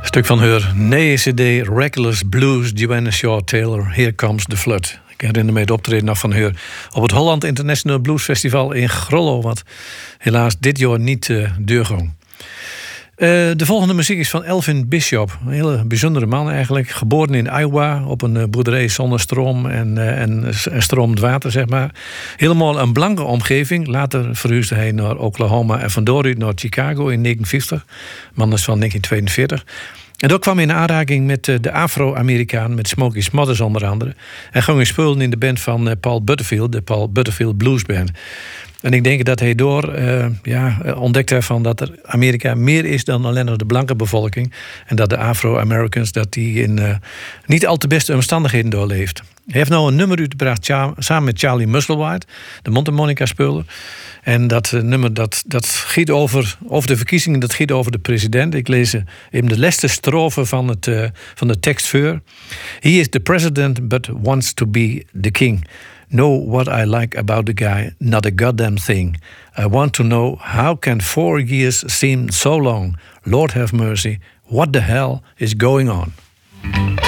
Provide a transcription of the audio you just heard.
Stuk van haar nieuwe CD Reckless Blues, Joanna Shaw Taylor, Here Comes the Flood. Ik herinner me het optreden nog van haar op het Holland International Blues Festival in Grollo, wat helaas dit jaar niet doorging. De volgende muziek is van Elvin Bishop. Een hele bijzondere man eigenlijk. Geboren in Iowa op een boerderij zonder stroom en stromend water, zeg maar. Helemaal een blanke omgeving. Later verhuisde hij naar Oklahoma en van daaruit naar Chicago in 1950. Man is van 1942. En daar kwam hij in aanraking met de Afro-Amerikaan, met Smokey Smothers onder andere. En ging hij spelen in de band van Paul Butterfield, de Paul Butterfield Blues Band. En ik denk dat hij door ontdekt heeft van dat er Amerika meer is dan alleen nog de blanke bevolking. En dat de Afro-Americans dat die in niet al te beste omstandigheden doorleeft. Hij heeft nou een nummer uitgebracht samen met Charlie Musselwhite, de mondharmonica-speler. En dat nummer dat gaat over de verkiezingen, dat gaat over de president. Ik lees even de laatste strofe van de tekst voor. He is the president but wants to be the king. Know what I like about the guy, not a goddamn thing. I want to know how can 4 years seem so long? Lord have mercy, what the hell is going on?